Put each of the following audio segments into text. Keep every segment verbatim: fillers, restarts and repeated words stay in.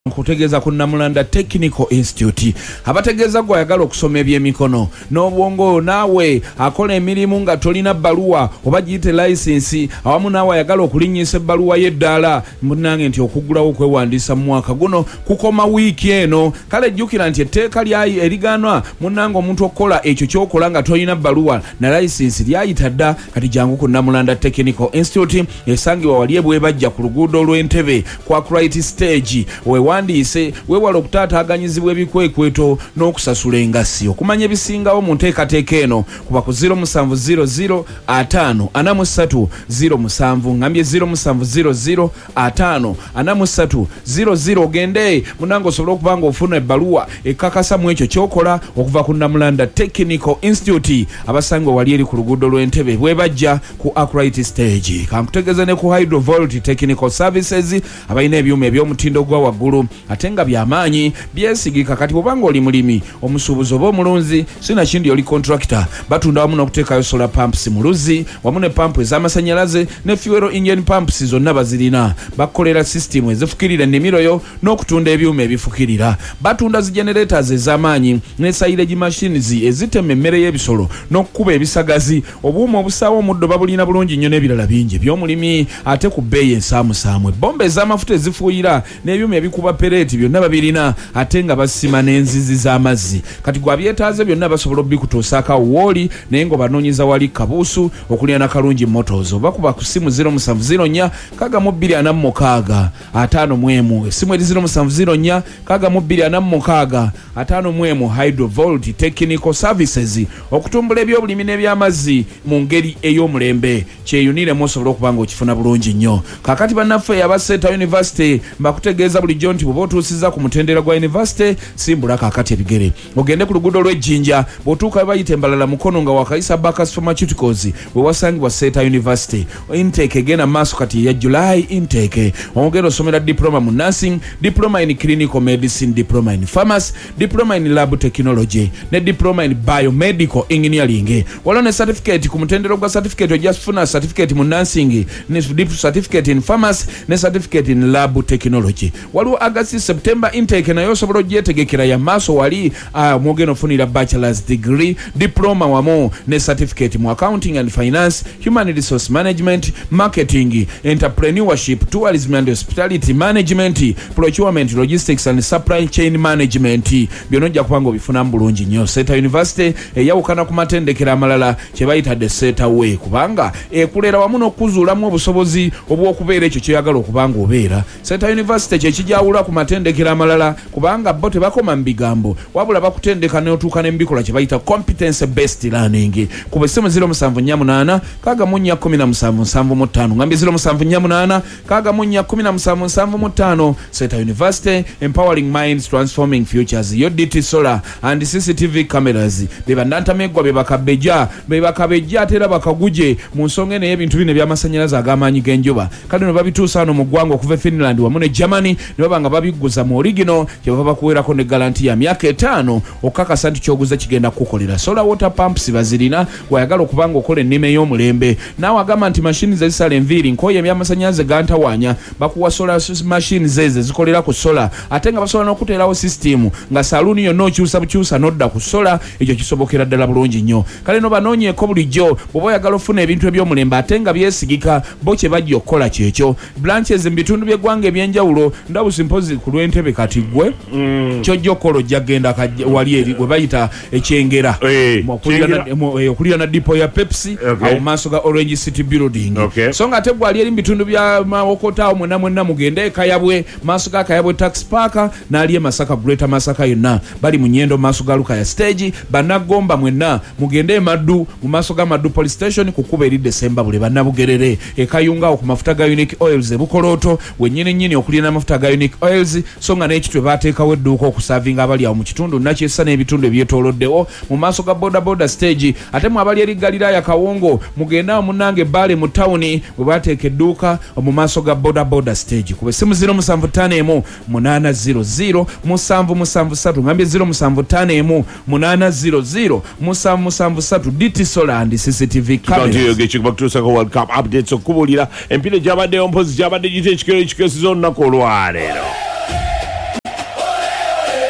Kutegeza ku Namulanda Technical Institute abategeza gwa yagala okusoma ebyemikono n'obwongo naawe akola emirimu nga tolina baluwa oba giyite license awamu naawe yagala okulinnyisa ebbaluwa y'eddaala munange nti okugulawo okwewandiisa mu mwaka guno kukoma wiiki eno kale jjukira nti etteeka lyayi erigaanwa munange omuntu okukola ekyo ky'okola nga tolina baluwa na license lyayita dda kati jangu ku Namulanda Technical Institute esangibwa wali ebwebajja ku luguudo lw'Entebbe kwa Christ Stage we wandiise wewala okutaataaganyizibwa ebikwekweto n'okusasula engassi okumanya ebisingawo mu nteekateeka eno kuba ku zero seven zero zero ataano ana mu ssatu zero seven ngambye zero seven zero zero ataano ana mu ssatu zero zero ogende munange osobola okuba nga ofuna ebbaluwa ekkakasa mu ekyo ky'okola okuva ku Namulanda Technical Institute abasangibwa wali eri ku luguudo lw'Entebbe bwe bajja ku Arkwright Stage kankutegeeza ne ku Hydrovolt Technical Services abalina ebyuma eby'omutindo gwa waggulu ate nga byamaanyi byesigika kati bwobanga oli mulimi omusuubuzi oba omulunzi sina kindi oli contractor batunda wamu n'okuteekayo solar pumps mu luzzi wamu ne pampu ez'amasanyalaze ne fuel engine pumps zonna bazirina bakolera system ezifukirira ennimiroyo n'okutunda ebyuma ebifukirira batunda zi generators ez'amaanyi ne silage machines ezitema emmere y'ebisolo n'okukuba ebisagazi obuuma obusaawa omuddo babulina bulungi nnyo n'ebirala bingi by'omulimi ate ku bbeeyi ensaamusaamu bomba ez'amafuta ezifuuyira n'ebyuma ebikuba pereti byonna babirina ate nga basima n'enzizi z'amazzi kati gwa byetaaze byonna basobola obikutuusaako wooli naye nga banoonyeza wali kabuusu okulya na kalungi motors oba kuba ku simu zero seven zero nnya kaga mu bbiri ana mu mukaaga ataano mu emu essimu eri zero seven zero nnya kaga mu bbiri ana mu mukaaga ataano mu emu Hydrovolt Technical Services okutumbula ebyobulimi n'ebyamazzi mu ngeri ey'omulembe kyeyuniremu osobola okuba nga okifuna bulungi nnyo kakati bannaffe aba Seta University mbakutegeeza bulijjo nti bw'oba otuusizza ku mutendera gwa university simbula kaakati ebigere ogende ku luguudo lw'Ejjinja bw'otuuka bayita embalala mukono nga wakayisa Bakas Pharmaceuticals we wasangibwa Seta University intake egenda maaso kati ya July intake ogenda osomera diploma mu nursing, diploma in clinical medicine, diploma in pharmacy, diploma in lab technology ne diploma in biomedical engineering wala ne certificate ku mutendera gwa certificate ojja kufuna certificate mu nursing ne certificate in pharmacy ne certificate in lab technology waliwo August September intake nayo osobola ogyetegekera ya maaso wali uh, mwogeno funira bachelor's degree diploma wamo ne certificate mu accounting and finance, human resource management, marketing, entrepreneurship, tourism and hospitality management, procurement, logistics and supply chain management byonojja kubanga obifuna bulungi nnyo Seta University eyawukana ku matendekera amalala kye bayita the Seta way kubanga ekulera wamu n'okuzuulamu obusobozi obw'okubeera ekyo kyeyagala okubanga obeera Seta University kye kijawula ku matendekera amalala kubanga bo tebakoma mu bigambo wabula bakutendeka n'otuuka n'embikola kye bayita competence based learning ku bessimu zero seven nnya munaana kaga mu nnya kumi na musanvu nsanvu mu ttaano ngambye zero seven nnya munaana kaga mu nnya kumi na musanvu nsanvu mu ttaano Seta University empowering minds transforming futures yo D T solar and C C T V cameras beba nantamegwa beba kabeja beba kabeja atera bakaguje mu nsonga ene y'ebintu bine by'amasanyalaze ag'amaanyi g'enjuba kale no babituusa no mu ggwanga okuva Finland wamu ne Germany ne baba nga babiguza mu original kye baba bakuweerako ne garanti ya myaka etaano okakasa nti kyoguza kigenda kukolera solar water pumps bazirina wayagala okubanga okola ennima ey'omulembe naawe agamba nti mashini zezisala enviiri nkoye eby'amasanyalaze gantawaanya bakuwa solar machines ezo zikolera ku solar ate nga basobola n'okuteerawo system nga saluuni yonna okyusa bukyusa n'odda ku solar ekyo kisobokera ddala bulungi nnyo kale no banoonyeeko bulijjo bw'oba oyagala ofuna ebintu eby'omulembe ate nga byesigika bo kye bajja okukola kyekyo branches mu bitundu by'eggwanga ebyenjawulo ndabusi mpozi ku lw'Entebbe kati ggwe mm. kyojja okukola ojja kgenda wali eri we bayita ekyengera hey, okulira na dipo ya Pepsi okay. awo maaso ga Orange City Building okay. so nga ate gwali eri mu bitundu bya Mawokotaawo mwena mwena mugende Kayabwe maaso ga Kayabwe Tax Park n'ali e Masaka Greater Masaka yonna bali mu nnyendo maaso ga Lukaya Stage Bannagomba mwena mugende e Maddu mu maaso ga Maddu Police Station kukuba eri December bule Bannabugerere e Kayunga ku mafuta ga Unique Oils e Bukolooto wennyini nnyini okulira n'amafuta ga Unique Oils so nga n'ekitwe baateekawo edduuka okusavinga abali awo mu kitundu nakyessa n'ebitundu ebyetooloddewo mu maaso ga Boda Boda Stage ate mu abali eri Galilaya Kawongo mugenda awo munnange Bale mu tawuni bwe baateeka edduuka mu maaso ga Boda Boda Stage ku bessimu zero seven five emu munaana zero zero musanvu musanvu ssatu ngambye zero seven five emu munaana zero zero musanvu musanvu ssatu D T Solar and C C T V cameras kikantiyo gekikubakutuusa ko World Cup updates okubulira empira gyabaddeyo mpozi gyabadde gite ekikero ekikesiza olunaku olwaleero.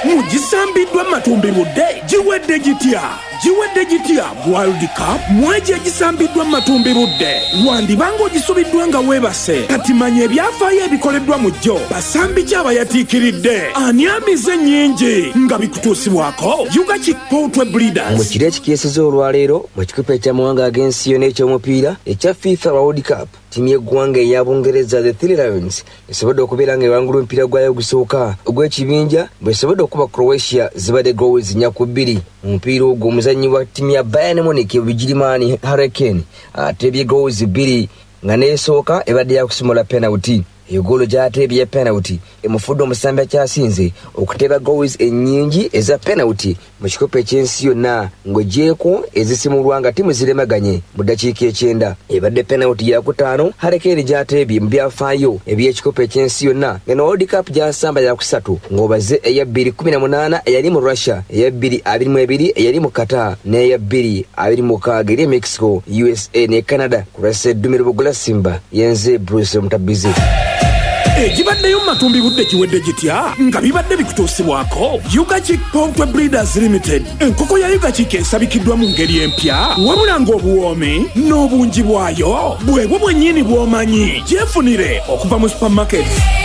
mugisambiddwa Matumbi budde giwedde gitya giwedde gitya World Cup mweje gisambiddwa Matumbi budde wandibanga ogisubiddwa nga weebase kati manya ebyafaayo ebikoleddwa mu jjo basambi ki abayatiikiridde ani amize nnyingi nga bikutuusibwako Yuga Chick Poultry Breeders mu kiro ekikiisiza olwaleero mu kikupa eky'amawanga ag'ensi yonna eky'omupiira ekya FIFA World Cup tiimu y'eggwanga eya Bungereza the Three Lions esobodde okubeera nga ewangula omupiira gwayo ogusooka ogw'ekibinja bw'esobodde okuba Croatia zibadde goals nnya ku bbiri mu mupiira ogwo omuzannyi wa ttiimu ya Bayern Munich Bugirimaani Hurricane ateebye goals bbiri nga n'esooka ebadde yakusumula penalty eyo goolo gy'ateebye penalty emufudde omusambi akyasinze okuteeba goals ennyingi eza penalty mu kikopo eky'ensi yonna ng'ogyeko ezisimulwa nga ttiimu ziremaganye mu ddakiika ekyenda ebadde penalty yakutaano Hurricane gy'ateebye mu byafaayo eby'ekikopo eky'ensi yonna ngeno World Cup gy'asamba yakusatu ng'obaze eya bbiri kumi na munaana eyali mu Russia eya bbiri abiri mu ebiri eyali mu Qatar n'eya bbiri abiri mu mukaaga eri Mexico U S A ne Canada kurasa eddumiro bugula Simba yenze Bruce Mutabizi egibaddeyo Matumbi budde kiwedde gitya nga bibadde bikutuusibwako Yuga Chick Poultry Breeders Limited enkoko ya Yuga Chick esabikiddwa mu ngeri empya wabula ng'obuwoomi n'obungi bwayo bwebwo bwennyini bw'omanyi gyefunire okuva mu supermarket